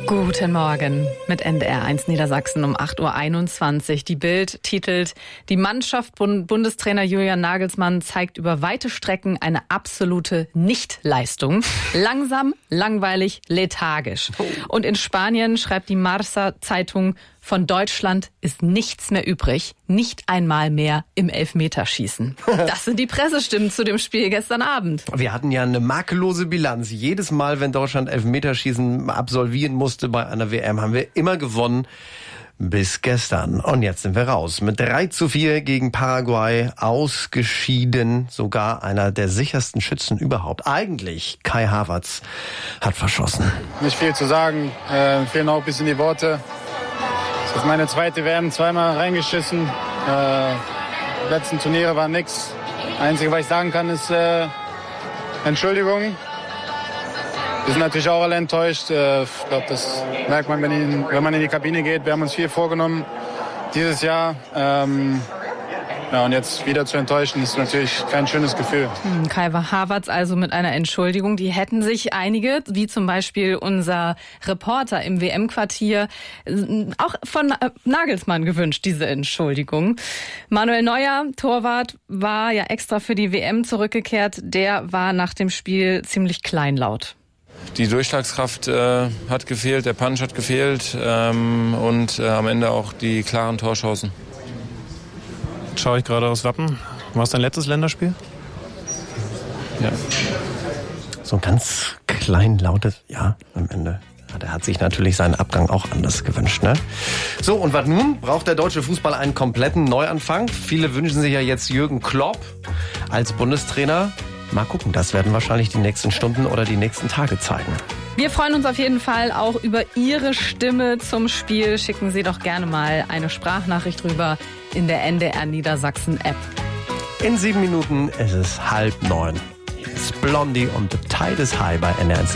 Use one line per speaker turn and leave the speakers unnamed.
Guten Morgen mit NDR1 Niedersachsen um 8.21 Uhr. Die Bild titelt: Die Mannschaft Bundestrainer Julian Nagelsmann zeigt über weite Strecken eine absolute Nichtleistung. Langsam, langweilig, lethargisch. Und in Spanien schreibt die Marca-Zeitung: Von Deutschland ist nichts mehr übrig, nicht einmal mehr im Elfmeterschießen. Das sind die Pressestimmen zu dem Spiel gestern Abend.
Wir hatten ja eine makellose Bilanz. Jedes Mal, wenn Deutschland Elfmeterschießen absolvieren musste bei einer WM, haben wir immer gewonnen. Bis gestern. Und jetzt sind wir raus. Mit 3:4 gegen Paraguay ausgeschieden. Sogar einer der sichersten Schützen überhaupt. Eigentlich Kai Havertz hat verschossen.
Nicht viel zu sagen. Fehlen auch ein bisschen die Worte. Das ist meine zweite WM, zweimal reingeschissen. Die letzten Turniere waren nix. Das Einzige, was ich sagen kann, ist Entschuldigung. Wir sind natürlich auch alle enttäuscht. Ich glaube, das merkt man, wenn man in die Kabine geht. Wir haben uns viel vorgenommen dieses Jahr. Und jetzt wieder zu enttäuschen, ist natürlich kein schönes Gefühl.
Kai Havertz also mit einer Entschuldigung. Die hätten sich einige, wie zum Beispiel unser Reporter im WM-Quartier, auch von Nagelsmann gewünscht, diese Entschuldigung. Manuel Neuer, Torwart, war ja extra für die WM zurückgekehrt. Der war nach dem Spiel ziemlich kleinlaut.
Die Durchschlagskraft hat gefehlt, der Punch hat gefehlt und am Ende auch die klaren Torchancen.
Schaue ich gerade aus Wappen. War es dein letztes Länderspiel?
Ja.
So ein ganz kleinlautes Ja am Ende. Ja, der hat sich natürlich seinen Abgang auch anders gewünscht, ne? So, und was nun? Braucht der deutsche Fußball einen kompletten Neuanfang? Viele wünschen sich ja jetzt Jürgen Klopp als Bundestrainer. Mal gucken, das werden wahrscheinlich die nächsten Stunden oder die nächsten Tage zeigen.
Wir freuen uns auf jeden Fall auch über Ihre Stimme zum Spiel. Schicken Sie doch gerne mal eine Sprachnachricht rüber in der NDR Niedersachsen App.
In 7 Minuten ist es 8:30. Hier ist Blondie und The Tide is High bei NDR.